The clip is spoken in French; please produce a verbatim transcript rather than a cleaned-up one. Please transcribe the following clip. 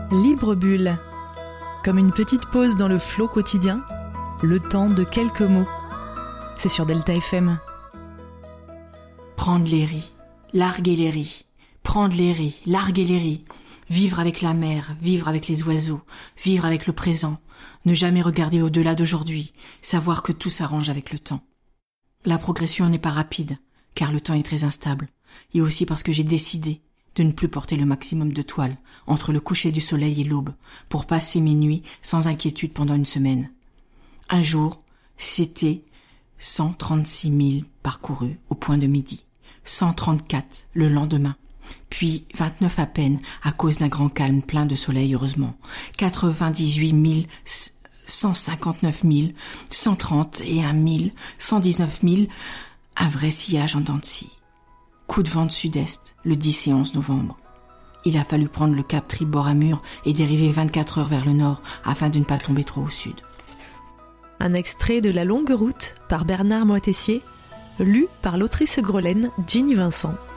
Libre bulle. Comme une petite pause dans le flot quotidien, le temps de quelques mots. C'est sur Delta F M. Prendre les riz, larguer les riz, prendre les riz, larguer les riz, vivre avec la mer, vivre avec les oiseaux, vivre avec le présent, ne jamais regarder au-delà d'aujourd'hui, savoir que tout s'arrange avec le temps. La progression n'est pas rapide, car le temps est très instable, et aussi parce que j'ai décidé de ne plus porter le maximum de toile entre le coucher du soleil et l'aube, pour passer mes nuits sans inquiétude pendant une semaine. Un jour, c'était cent trente-six mille parcourus au point de midi, cent trente-quatre le lendemain, puis vingt-neuf à peine à cause d'un grand calme plein de soleil heureusement, quatre-vingt-dix-huit mille, cent cinquante-neuf mille, cent trente et un mille, cent dix-neuf mille, un vrai sillage en dents de scie. Coup de vent de sud-est, le dix et onze novembre. Il a fallu prendre le cap tribord Amur et dériver vingt-quatre heures vers le nord afin de ne pas tomber trop au sud. Un extrait de La longue route par Bernard Moitessier, lu par l'autrice grelaine Ginny Vincent.